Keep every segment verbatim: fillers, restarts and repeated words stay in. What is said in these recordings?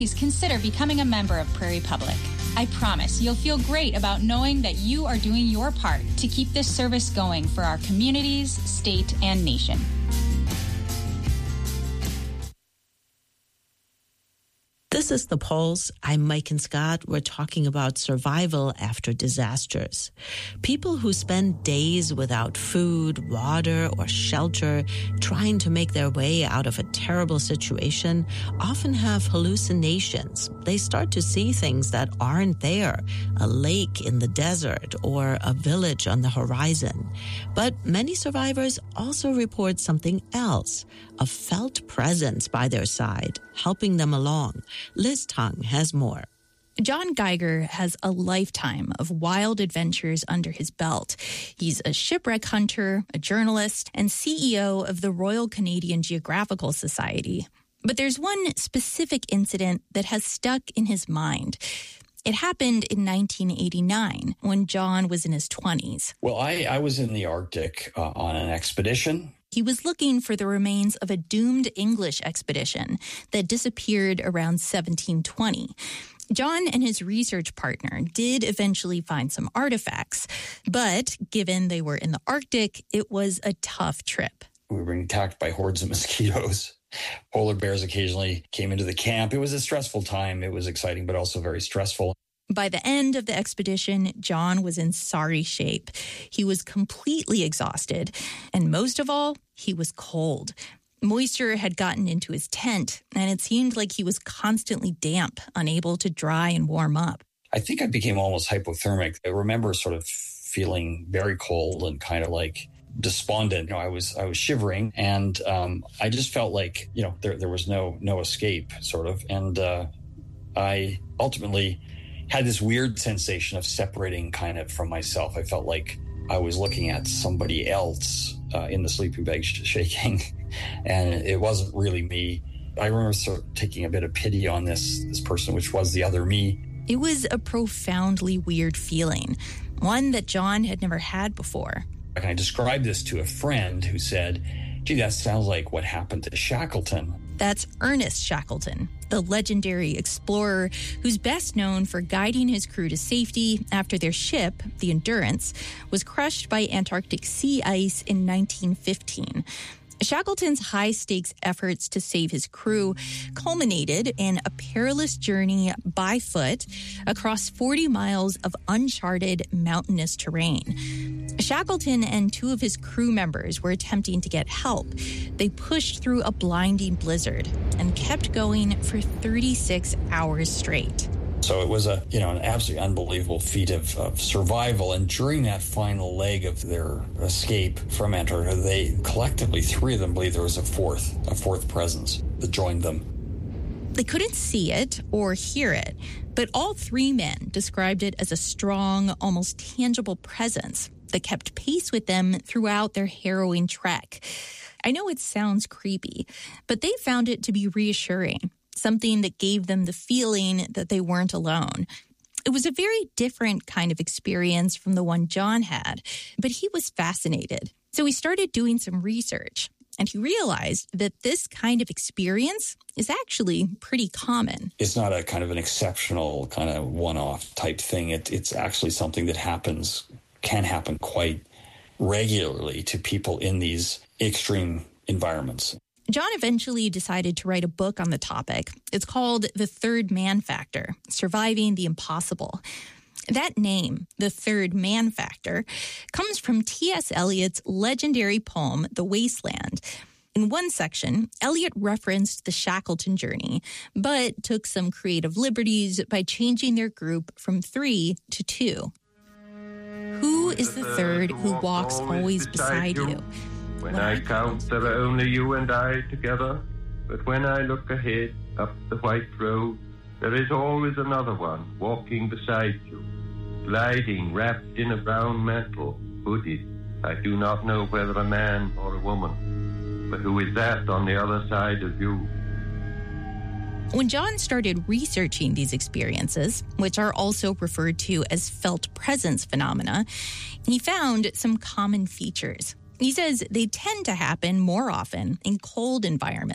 please consider becoming a member of Prairie Public. I promise you'll feel great about knowing that you are doing your part to keep this service going for our communities, state, and nation. This is The Pulse. I'm Mike and Scott. We're talking about survival after disasters. People who spend days without food, water, or shelter trying to make their way out of a terrible situation often have hallucinations. They start to see things that aren't there, a lake in the desert or a village on the horizon. But many survivors also report something else, a felt presence by their side, helping them along. Liz Tung has more. John Geiger has a lifetime of wild adventures under his belt. He's a shipwreck hunter, a journalist, and C E O of the Royal Canadian Geographical Society. But there's one specific incident that has stuck in his mind. It happened in nineteen eighty-nine when John was in his twenties. Well, I, I was in the Arctic uh, on an expedition. He was looking for the remains of a doomed English expedition that disappeared around seventeen twenty. John and his research partner did eventually find some artifacts, but given they were in the Arctic, it was a tough trip. We were being attacked by hordes of mosquitoes. Polar bears occasionally came into the camp. It was a stressful time. It was exciting, but also very stressful. By the end of the expedition, John was in sorry shape. He was completely exhausted, and most of all, he was cold. Moisture had gotten into his tent, and it seemed like he was constantly damp, unable to dry and warm up. I think I became almost hypothermic. I remember sort of feeling very cold and kind of like despondent. You know, I was I was shivering, and um, I just felt like, you know, there there was no no escape, sort of. And uh, I ultimately had this weird sensation of separating kind of from myself. I felt like I was looking at somebody else uh, in the sleeping bag sh- shaking, and it wasn't really me. I remember sort of taking a bit of pity on this this person, which was the other me. It was a profoundly weird feeling, one that John had never had before. And I described this to a friend who said, gee, that sounds like what happened to Shackleton. That's Ernest Shackleton, the legendary explorer who's best known for guiding his crew to safety after their ship, the Endurance, was crushed by Antarctic sea ice in nineteen fifteen. Shackleton's high-stakes efforts to save his crew culminated in a perilous journey by foot across forty miles of uncharted mountainous terrain. Shackleton and two of his crew members were attempting to get help. They pushed through a blinding blizzard and kept going for thirty-six hours straight. So it was a, you know, an absolutely unbelievable feat of, of survival. And during that final leg of their escape from Antarctica, they collectively, three of them believe there was a fourth, a fourth presence that joined them. They couldn't see it or hear it, but all three men described it as a strong, almost tangible presence that kept pace with them throughout their harrowing trek. I know it sounds creepy, but they found it to be reassuring. Something that gave them the feeling that they weren't alone. It was a very different kind of experience from the one John had, but he was fascinated. So he started doing some research, and he realized that this kind of experience is actually pretty common. It's not a kind of an exceptional kind of one-off type thing. It, it's actually something that happens, can happen quite regularly to people in these extreme environments. John eventually decided to write a book on the topic. It's called The Third Man Factor, Surviving the Impossible. That name, The Third Man Factor, comes from T S Eliot's legendary poem, The Wasteland. In one section, Eliot referenced the Shackleton journey, but took some creative liberties by changing their group from three to two. Who is the third who walks always beside you? When I count, there are only you and I together. But when I look ahead, up the white road, there is always another one walking beside you, gliding, wrapped in a brown mantle, hooded. I do not know whether a man or a woman, but who is that on the other side of you? When John started researching these experiences, which are also referred to as felt presence phenomena, he found some common features. He says they tend to happen more often in cold environments.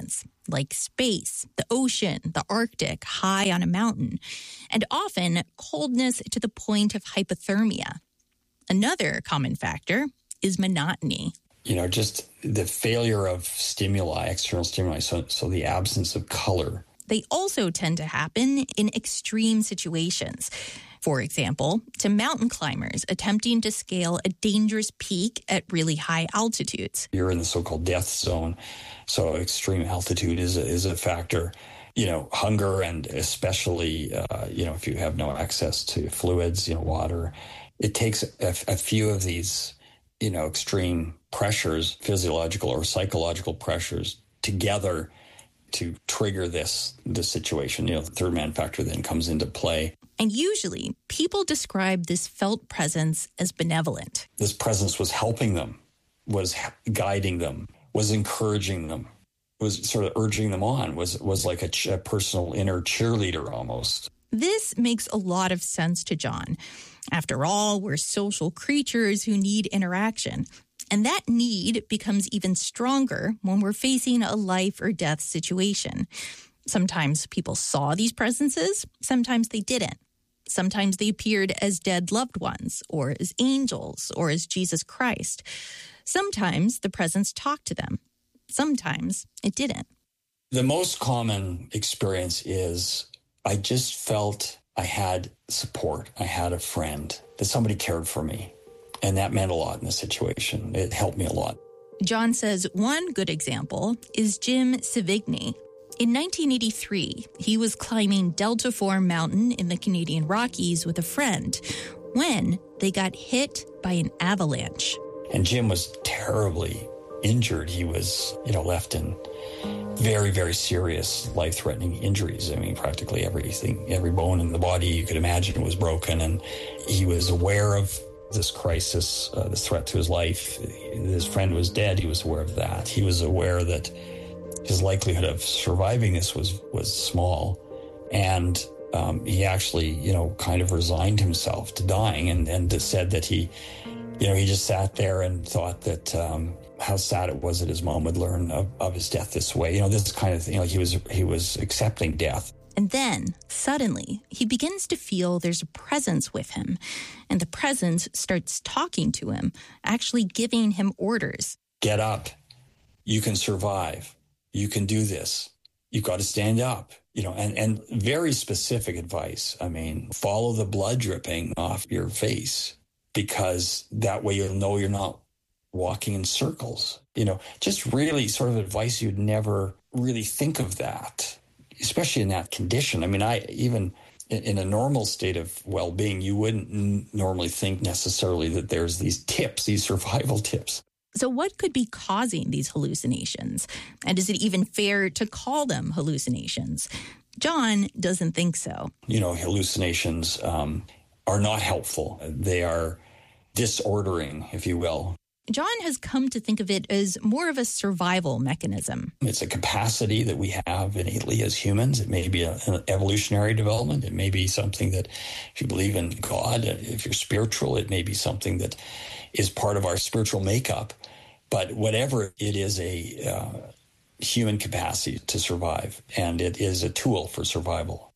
like space, the ocean, the Arctic, high on a mountain, and often coldness to the point of hypothermia. Another common factor is monotony. You know, just the failure of stimuli, external stimuli, so, so the absence of color. They also tend to happen in extreme situations. For example, to mountain climbers attempting to scale a dangerous peak at really high altitudes. You're in the so-called death zone, so extreme altitude is a, is a factor. You know, hunger, and especially, uh, you know, if you have no access to fluids, you know, water, it takes a, a few of these, you know, extreme pressures, physiological or psychological pressures together to trigger this, this situation. You know, the third man factor then comes into play. And usually, people describe this felt presence as benevolent. This presence was helping them, was guiding them, was encouraging them, was sort of urging them on, was was like a, ch- a personal inner cheerleader almost. This makes a lot of sense to John. After all, we're social creatures who need interaction. And that need becomes even stronger when we're facing a life or death situation. Sometimes people saw these presences, sometimes they didn't. Sometimes they appeared as dead loved ones, or as angels, or as Jesus Christ. Sometimes the presence talked to them. Sometimes it didn't. The most common experience is I just felt I had support. I had a friend, that somebody cared for me. And that meant a lot in the situation. It helped me a lot. John says one good example is Jim Savigny. In nineteen eighty-three, he was climbing Delta four Mountain in the Canadian Rockies with a friend when they got hit by an avalanche. And Jim was terribly injured. He was, you know, left in very, very serious life-threatening injuries. I mean, practically everything, every bone in the body you could imagine was broken. And he was aware of this crisis, uh, this threat to his life. His friend was dead. He was aware of that. He was aware that his likelihood of surviving this was, was small. And um, he actually, you know, kind of resigned himself to dying and, and said that he, you know, he just sat there and thought that um, how sad it was that his mom would learn of, of his death this way. You know, this kind of thing, like he was, he was accepting death. And then, suddenly, he begins to feel there's a presence with him. And the presence starts talking to him, actually giving him orders. Get up. You can survive. You can do this. You've got to stand up. You know, and, and very specific advice. I mean, follow the blood dripping off your face, because that way you'll know you're not walking in circles. You know, just really sort of advice you'd never really think of that, especially in that condition. I mean, I even in, in a normal state of well-being, you wouldn't n- normally think necessarily that there's these tips, these survival tips. So what could be causing these hallucinations? And is it even fair to call them hallucinations? John doesn't think so. You know, hallucinations um, are not helpful. They are disordering, if you will. John has come to think of it as more of a survival mechanism. It's a capacity that we have innately as humans. It may be a, an evolutionary development. It may be something that, if you believe in God, if you're spiritual, it may be something that is part of our spiritual makeup. But whatever, it is a uh, human capacity to survive, and it is a tool for survival.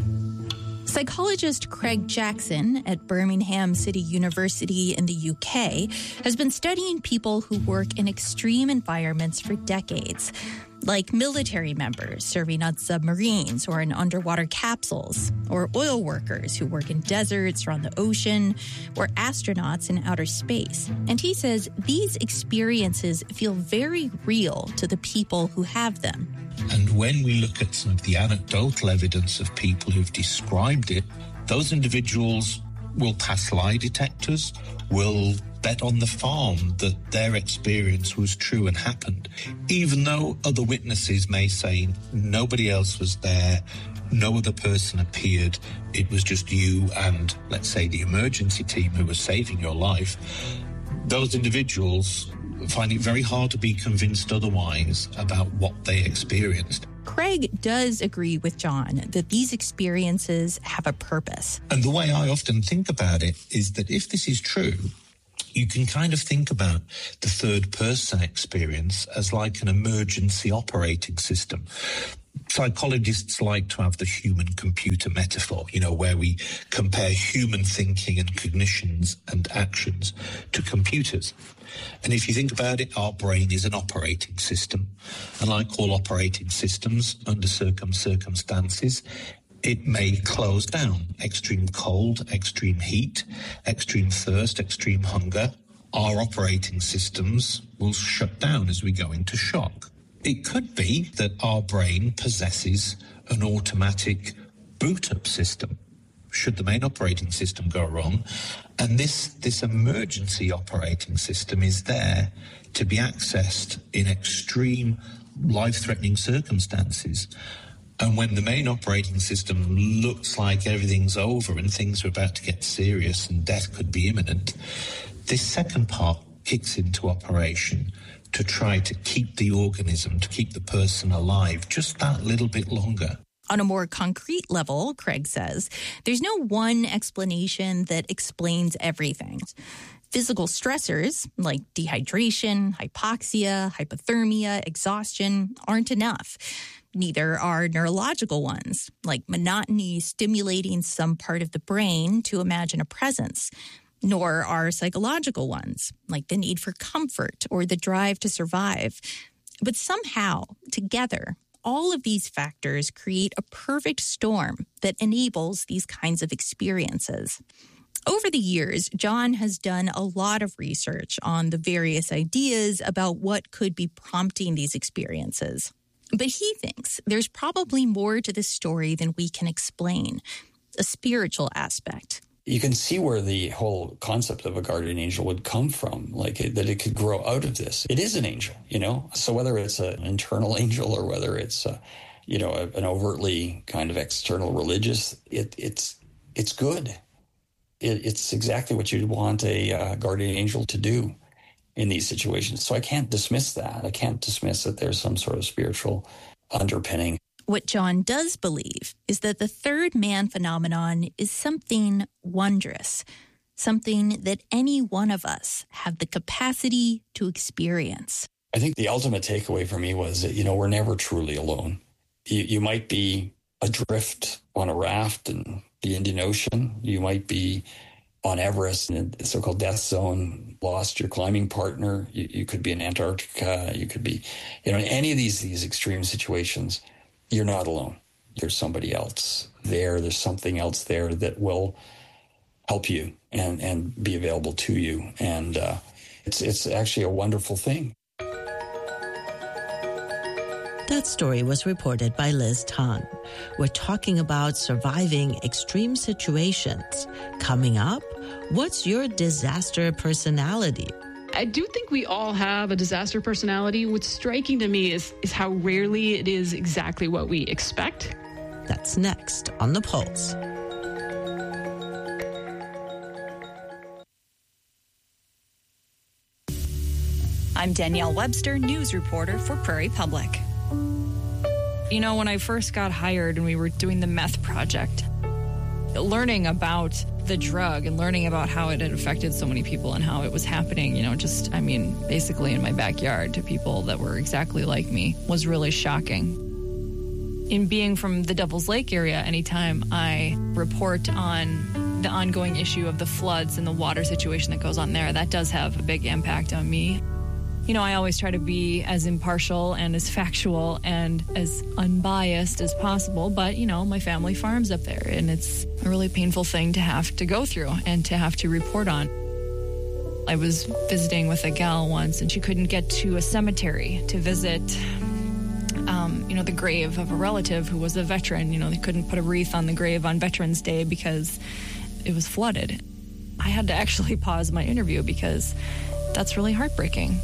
Psychologist Craig Jackson at Birmingham City University in the U K has been studying people who work in extreme environments for decades, like military members serving on submarines or in underwater capsules, or oil workers who work in deserts or on the ocean, or astronauts in outer space. And he says these experiences feel very real to the people who have them. And when we look at some of the anecdotal evidence of people who've described it, those individuals will pass lie detectors, will bet on the farm that their experience was true and happened, even though other witnesses may say nobody else was there, no other person appeared, it was just you and, let's say, the emergency team who was saving your life. Those individuals find it very hard to be convinced otherwise about what they experienced. Craig does agree with John that these experiences have a purpose. And the way I often think about it is that if this is true, You can kind of think about the third person experience as like an emergency operating system. Psychologists like to have the human-computer metaphor, you know, where we compare human thinking and cognitions and actions to computers. And if you think about it, our brain is an operating system. And like all operating systems, under certain circumstances, it may close down. Extreme cold, extreme heat, extreme thirst, extreme hunger. Our operating systems will shut down as we go into shock. It could be that our brain possesses an automatic boot-up system should the main operating system go wrong. And this, this emergency operating system is there to be accessed in extreme life-threatening circumstances. And when the main operating system looks like everything's over and things are about to get serious and death could be imminent, this second part kicks into operation to try to keep the organism, to keep the person alive just that little bit longer. On a more concrete level, Craig says, there's no one explanation that explains everything. Physical stressors like dehydration, hypoxia, hypothermia, exhaustion aren't enough. Neither are neurological ones, like monotony stimulating some part of the brain to imagine a presence. Nor are psychological ones, like the need for comfort or the drive to survive. But somehow, together, all of these factors create a perfect storm that enables these kinds of experiences. Over the years, John has done a lot of research on the various ideas about what could be prompting these experiences. But he thinks there's probably more to this story than we can explain, a spiritual aspect. You can see where the whole concept of a guardian angel would come from, like it, that it could grow out of this. It is an angel, you know? So whether it's an internal angel or whether it's, a, you know, a, an overtly kind of external religious, it, it's it's good. It, it's exactly what you'd want a uh, guardian angel to do in these situations. So I can't dismiss that. I can't dismiss that there's some sort of spiritual underpinning. What John does believe is that the third man phenomenon is something wondrous, something that any one of us have the capacity to experience. I think the ultimate takeaway for me was that, you know, we're never truly alone. You, you might be adrift on a raft in the Indian Ocean. You might be on Everest in the so-called death zone, lost your climbing partner. You, you could be in Antarctica. You could be, you know, in any of these, these extreme situations. You're not alone. There's somebody else there. There's something else there that will help you and, and be available to you. And uh, it's it's actually a wonderful thing. That story was reported by Liz Tan. We're talking about surviving extreme situations. Coming up, what's your disaster personality? I do think we all have a disaster personality. What's striking to me is, is how rarely it is exactly what we expect. That's next on The Pulse. I'm Danielle Webster, news reporter for Prairie Public. You know, when I first got hired and we were doing the meth project, learning about the drug and learning about how it had affected so many people and how it was happening, you know, just, I mean, basically in my backyard to people that were exactly like me was really shocking. In being from the Devil's Lake area, anytime I report on the ongoing issue of the floods and the water situation that goes on there, that does have a big impact on me. You know, I always try to be as impartial and as factual and as unbiased as possible, but, you know, my family farms up there, and it's a really painful thing to have to go through and to have to report on. I was visiting with a gal once, and she couldn't get to a cemetery to visit, um, you know, the grave of a relative who was a veteran. You know, they couldn't put a wreath on the grave on Veterans Day because it was flooded. I had to actually pause my interview because that's really heartbreaking.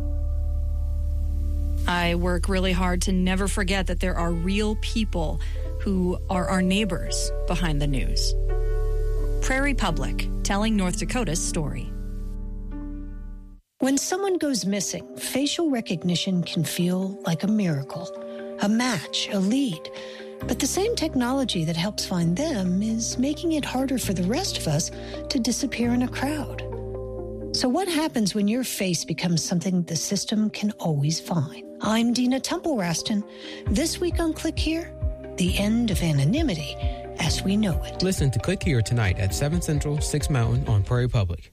I work really hard to never forget that there are real people who are our neighbors behind the news. Prairie Public, telling North Dakota's story. When someone goes missing, facial recognition can feel like a miracle, a match, a lead. But the same technology that helps find them is making it harder for the rest of us to disappear in a crowd. So what happens when your face becomes something the system can always find? I'm Dina Temple-Raston. This week on Click Here, the end of anonymity as we know it. Listen to Click Here tonight at seven Central, six Mountain on Prairie Public.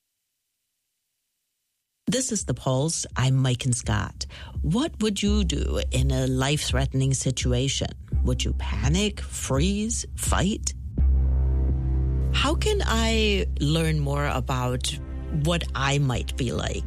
This is The Pulse. I'm Mike and Scott. What would you do in a life-threatening situation? Would you panic, freeze, fight? How can I learn more about what I might be like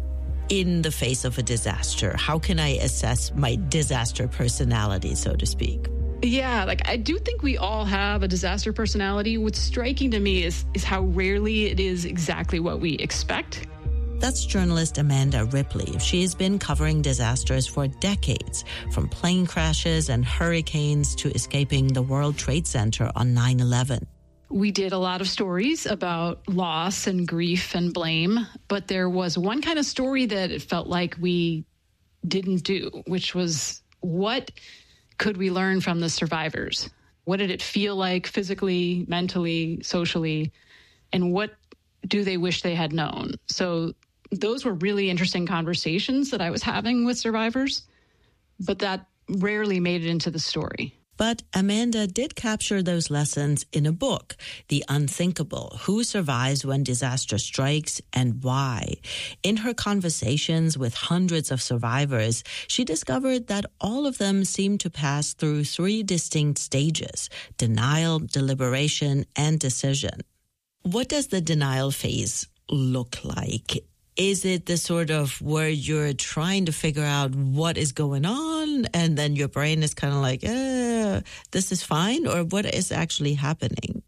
in the face of a disaster? How can I assess my disaster personality, so to speak? Yeah, like I do think we all have a disaster personality. What's striking to me is is how rarely it is exactly what we expect. That's journalist Amanda Ripley. She has been covering disasters for decades, from plane crashes and hurricanes to escaping the World Trade Center on nine eleven. We did a lot of stories about loss and grief and blame, but there was one kind of story that it felt like we didn't do, which was what could we learn from the survivors? What did it feel like physically, mentally, socially, and what do they wish they had known? So those were really interesting conversations that I was having with survivors, but that rarely made it into the story. But Amanda did capture those lessons in a book, The Unthinkable: Who Survives When Disaster Strikes and Why. In her conversations with hundreds of survivors, she discovered that all of them seemed to pass through three distinct stages: denial, deliberation, and decision. What does the denial phase look like? Is it the sort of where you're trying to figure out what is going on and then your brain is kind of like, eh, this is fine? Or what is actually happening?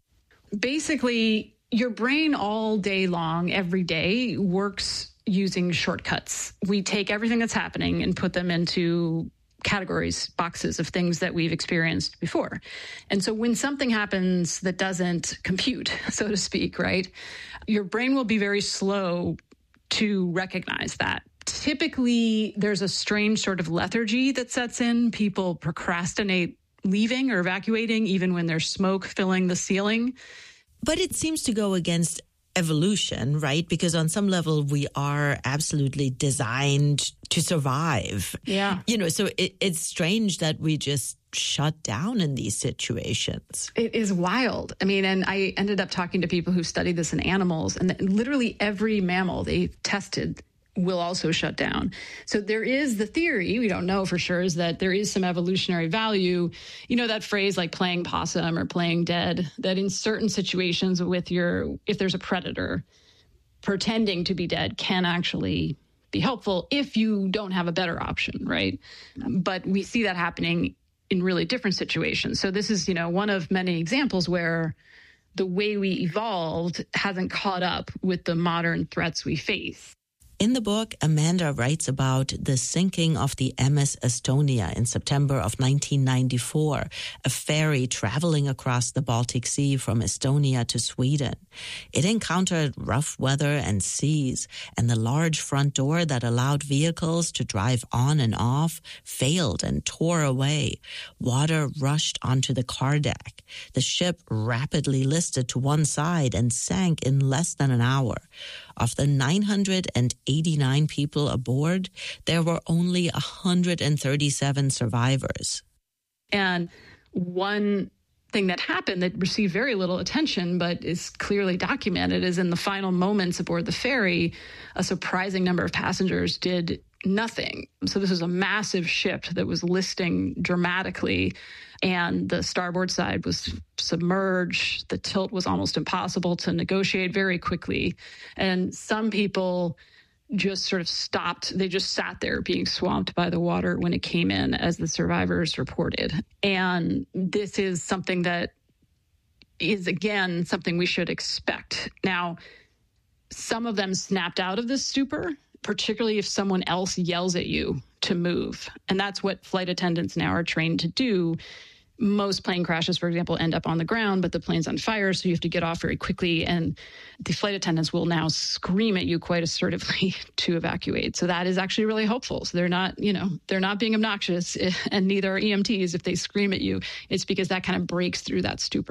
Basically, your brain all day long, every day, works using shortcuts. We take everything that's happening and put them into categories, boxes of things that we've experienced before. And so when something happens that doesn't compute, so to speak, right, your brain will be very slow to recognize that. Typically, there's a strange sort of lethargy that sets in. People procrastinate leaving or evacuating even when there's smoke filling the ceiling. But it seems to go against evolution, right? Because on some level, we are absolutely designed to survive. Yeah. You know, so it, it's strange that we just shut down in these situations. It is wild. I mean, and I ended up talking to people who studied this in animals, and literally every mammal they've tested will also shut down. So there is the theory, we don't know for sure, is that there is some evolutionary value. You know, that phrase like playing possum or playing dead, that in certain situations with your, if there's a predator, pretending to be dead can actually be helpful if you don't have a better option, right? But we see that happening in really different situations. So this is, you know, one of many examples where the way we evolved hasn't caught up with the modern threats we face. In the book, Amanda writes about the sinking of the M S Estonia in September of nineteen ninety-four, a ferry traveling across the Baltic Sea from Estonia to Sweden. It encountered rough weather and seas, and the large front door that allowed vehicles to drive on and off failed and tore away. Water rushed onto the car deck. The ship rapidly listed to one side and sank in less than an hour. Of the nine hundred eighty-nine people aboard, there were only one hundred thirty-seven survivors. And one thing that happened that received very little attention but is clearly documented is in the final moments aboard the ferry, a surprising number of passengers did nothing. So this was a massive ship that was listing dramatically, and the starboard side was submerged. The tilt was almost impossible to negotiate very quickly. And some people just sort of stopped. They just sat there being swamped by the water when it came in, as the survivors reported. And this is something that is, again, something we should expect. Now, some of them snapped out of this stupor, particularly if someone else yells at you to move. And that's what flight attendants now are trained to do. Most plane crashes, for example, end up on the ground, but the plane's on fire, so you have to get off very quickly. And the flight attendants will now scream at you quite assertively to evacuate. So that is actually really helpful. So they're not, you know, they're not being obnoxious, and neither are E M Ts if they scream at you. It's because that kind of breaks through that stupor.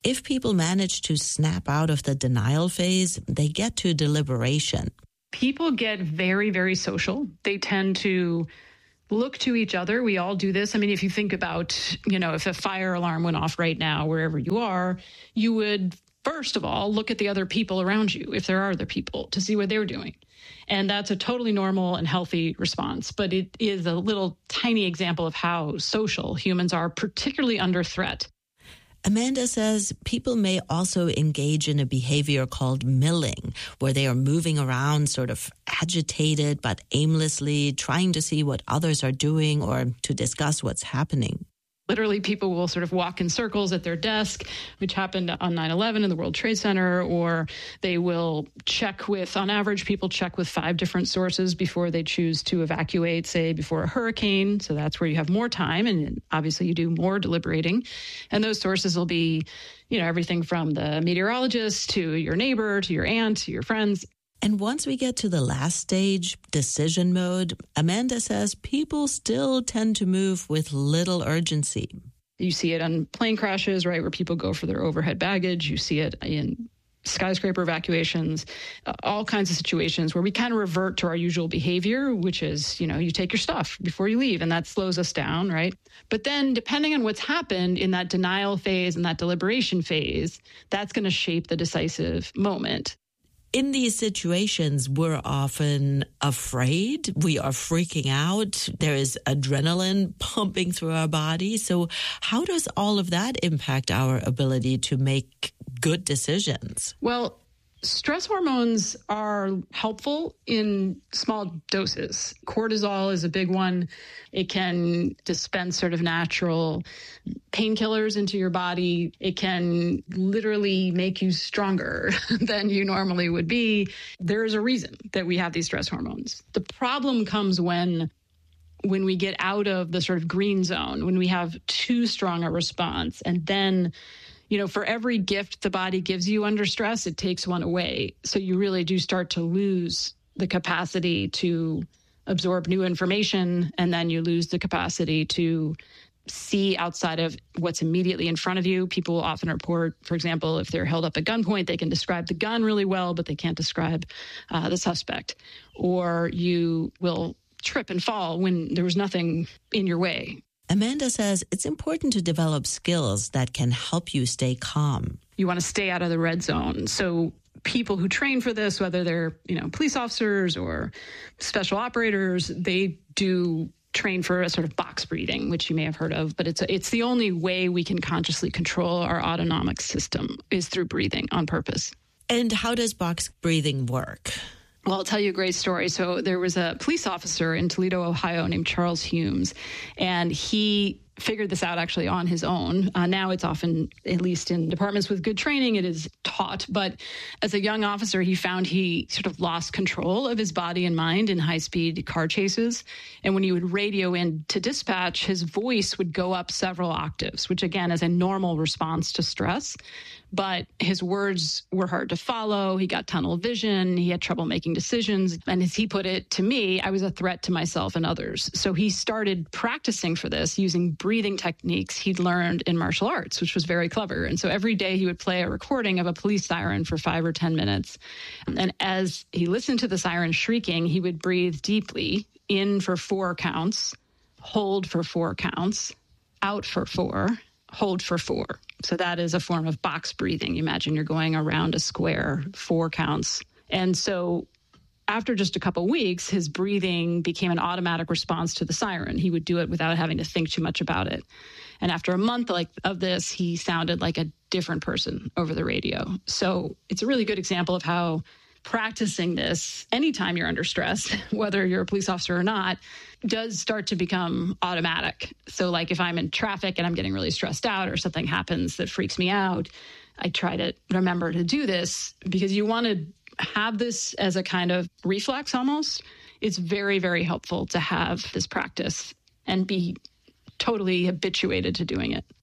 If people manage to snap out of the denial phase, they get to deliberation. People get very, very social. They tend to look to each other. We all do this. I mean, if you think about, you know, if a fire alarm went off right now, wherever you are, you would, first of all, look at the other people around you, if there are other people, to see what they're doing. And that's a totally normal and healthy response. But it is a little tiny example of how social humans are, particularly under threat. Amanda says people may also engage in a behavior called milling, where they are moving around sort of agitated but aimlessly, trying to see what others are doing or to discuss what's happening. Literally, people will sort of walk in circles at their desk, which happened on nine eleven in the World Trade Center, or they will check with, on average, people check with five different sources before they choose to evacuate, say, before a hurricane. So that's where you have more time, and obviously you do more deliberating. And those sources will be, you know, everything from the meteorologist to your neighbor, to your aunt, to your friends. And once we get to the last stage, decision mode, Amanda says people still tend to move with little urgency. You see it on plane crashes, right, where people go for their overhead baggage. You see it in skyscraper evacuations, uh, all kinds of situations where we kind of revert to our usual behavior, which is, you know, you take your stuff before you leave, and that slows us down, right? But then depending on what's happened in that denial phase and that deliberation phase, that's going to shape the decisive moment. In these situations, we're often afraid. We are freaking out. There is adrenaline pumping through our body. So how does all of that impact our ability to make good decisions? Well, stress hormones are helpful in small doses. Cortisol is a big one. It can dispense sort of natural painkillers into your body. It can literally make you stronger than you normally would be. There's a reason that we have these stress hormones. The problem comes when when we get out of the sort of green zone, when we have too strong a response, and then you know, for every gift the body gives you under stress, it takes one away. So you really do start to lose the capacity to absorb new information, and then you lose the capacity to see outside of what's immediately in front of you. People will often report, for example, if they're held up at gunpoint, they can describe the gun really well, but they can't describe uh, the suspect. Or you will trip and fall when there was nothing in your way. Amanda says it's important to develop skills that can help you stay calm. You want to stay out of the red zone. So people who train for this, whether they're, you know, police officers or special operators, they do train for a sort of box breathing, which you may have heard of, but it's a, it's the only way we can consciously control our autonomic system is through breathing on purpose. And how does box breathing work? Well, I'll tell you a great story. So there was a police officer in Toledo, Ohio, named Charles Humes, and he figured this out actually on his own. Uh, now it's often, at least in departments with good training, it is taught. But as a young officer, he found he sort of lost control of his body and mind in high-speed car chases. And when he would radio in to dispatch, his voice would go up several octaves, which again is a normal response to stress. But his words were hard to follow. He got tunnel vision. He had trouble making decisions. And as he put it to me, I was a threat to myself and others. So he started practicing for this using breathing techniques he'd learned in martial arts, which was very clever. And so every day he would play a recording of a police siren for five or ten minutes. And as he listened to the siren shrieking, he would breathe deeply, in for four counts, hold for four counts, out for four, hold for four. So that is a form of box breathing. Imagine you're going around a square, four counts. And so after just a couple weeks, his breathing became an automatic response to the siren. He would do it without having to think too much about it. And after a month like of this, he sounded like a different person over the radio. So it's a really good example of how practicing this anytime you're under stress, whether you're a police officer or not, does start to become automatic. So like if I'm in traffic and I'm getting really stressed out or something happens that freaks me out, I try to remember to do this because you want to have this as a kind of reflex almost. It's very, very helpful to have this practice and be totally habituated to doing it.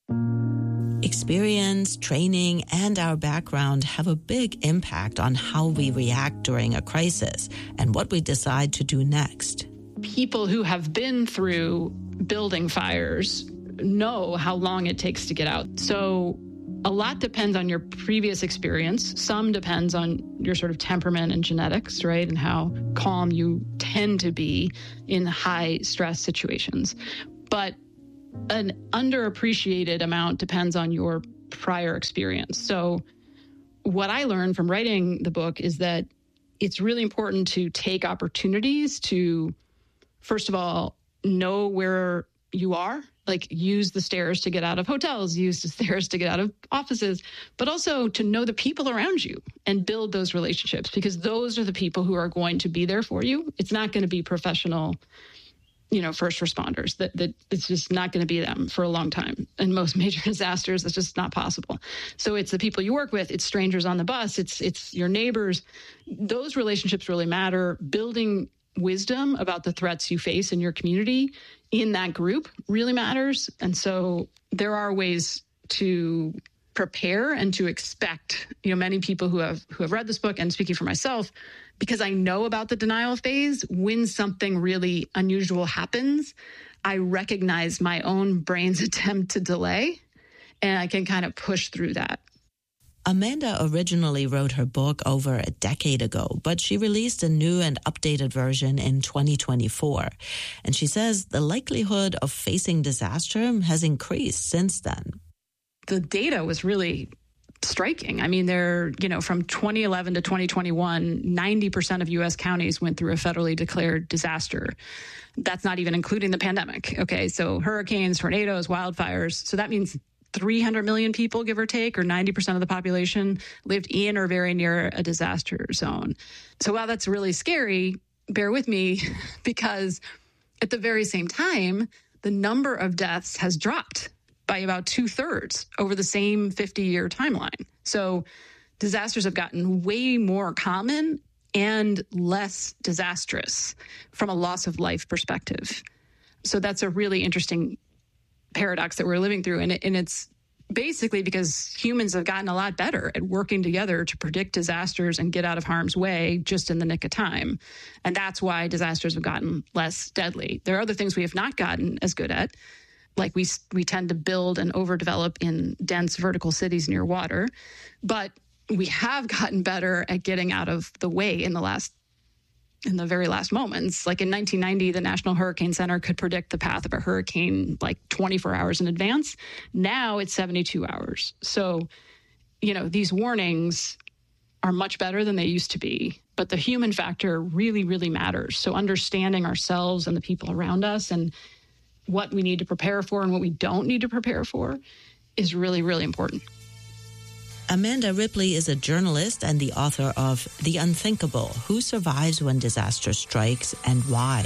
Experience, training, and our background have a big impact on how we react during a crisis and what we decide to do next. People who have been through building fires know how long it takes to get out. So a lot depends on your previous experience. Some depends on your sort of temperament and genetics, right? And how calm you tend to be in high stress situations. But an underappreciated amount depends on your prior experience. So what I learned from writing the book is that it's really important to take opportunities to, first of all, know where you are, like use the stairs to get out of hotels, use the stairs to get out of offices, but also to know the people around you and build those relationships, because those are the people who are going to be there for you. It's not going to be professional, you know, first responders. That that it's just not going to be them for a long time. And most major disasters, it's just not possible. So it's the people you work with, it's strangers on the bus, it's it's your neighbors. Those relationships really matter. Building wisdom about the threats you face in your community in that group really matters. And so there are ways to prepare and to expect, you know, many people who have who have read this book, and speaking for myself, because I know about the denial phase, when something really unusual happens, I recognize my own brain's attempt to delay, and I can kind of push through that. Amanda originally wrote her book over a decade ago, but she released a new and updated version in twenty twenty-four. And she says the likelihood of facing disaster has increased since then. The data was really striking. I mean, there, you know, from twenty eleven to twenty twenty-one, ninety percent of U S counties went through a federally declared disaster. That's not even including the pandemic. Okay, so hurricanes, tornadoes, wildfires. So that means three hundred million people, give or take, or ninety percent of the population lived in or very near a disaster zone. So while that's really scary, bear with me, because at the very same time, the number of deaths has dropped by about two thirds over the same fifty year timeline. So disasters have gotten way more common and less disastrous from a loss of life perspective. So that's a really interesting paradox that we're living through. And, it, and it's basically because humans have gotten a lot better at working together to predict disasters and get out of harm's way just in the nick of time. And that's why disasters have gotten less deadly. There are other things we have not gotten as good at. Like we we tend to build and overdevelop in dense vertical cities near water, but we have gotten better at getting out of the way in the last in the very last moments. Like in nineteen ninety, the National Hurricane Center could predict the path of a hurricane like twenty-four hours in advance. Now it's seventy-two hours. So, you know, these warnings are much better than they used to be, but the human factor really, really matters. So understanding ourselves and the people around us and what we need to prepare for and what we don't need to prepare for is really, really important. Amanda Ripley is a journalist and the author of The Unthinkable: Who Survives When Disaster Strikes and Why.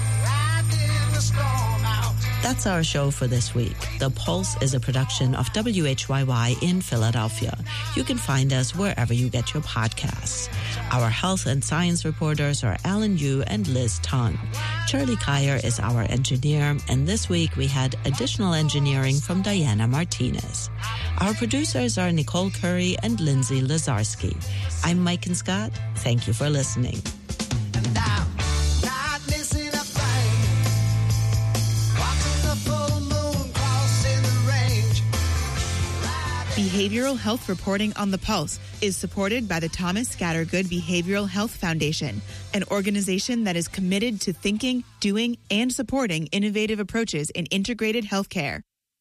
That's our show for this week. The Pulse is a production of W H Y Y in Philadelphia. You can find us wherever you get your podcasts. Our health and science reporters are Alan Yu and Liz Tung. Charlie Kyer is our engineer, and this week we had additional engineering from Diana Martinez. Our producers are Nicole Curry and Lindsay Lazarski. I'm Mike and Scott. Thank you for listening. Behavioral health reporting on the Pulse is supported by the Thomas Scattergood Behavioral Health Foundation, an organization that is committed to thinking, doing, and supporting innovative approaches in integrated healthcare.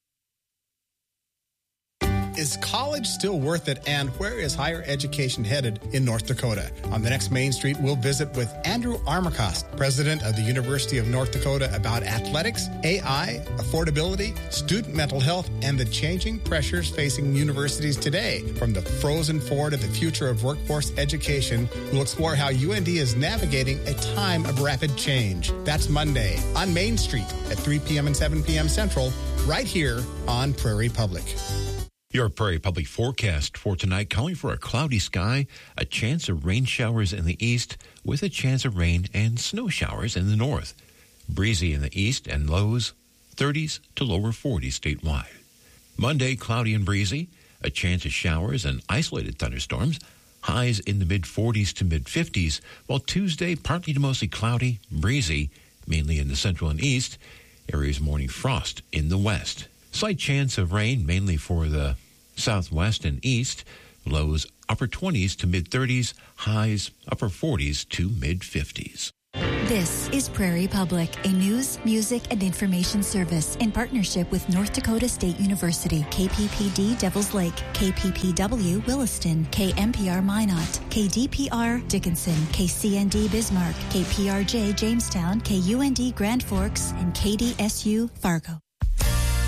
Is college still worth it, and where is higher education headed in North Dakota? On the next Main Street, we'll visit with Andrew Armacost, president of the University of North Dakota, about athletics, A I, affordability, student mental health, and the changing pressures facing universities today. From the frozen forward of the future of workforce education, we'll explore how U N D is navigating a time of rapid change. That's Monday on Main Street at three p.m. and seven p.m. Central, right here on Prairie Public. Your Prairie Public forecast for tonight, calling for a cloudy sky, a chance of rain showers in the east with a chance of rain and snow showers in the north. Breezy in the east and lows thirties to lower forties statewide. Monday, cloudy and breezy, a chance of showers and isolated thunderstorms, highs in the mid-forties to mid-fifties, while Tuesday, partly to mostly cloudy, breezy, mainly in the central and east, areas morning frost in the west. Slight chance of rain, mainly for the Southwest and east, lows upper twenties to mid-thirties, highs upper forties to mid-fifties. This is Prairie Public, a news, music, and information service in partnership with North Dakota State University, K P P D Devils Lake, K P P W Williston, K M P R Minot, K D P R Dickinson, K C N D Bismarck, K P R J Jamestown, K U N D Grand Forks, and K D S U Fargo.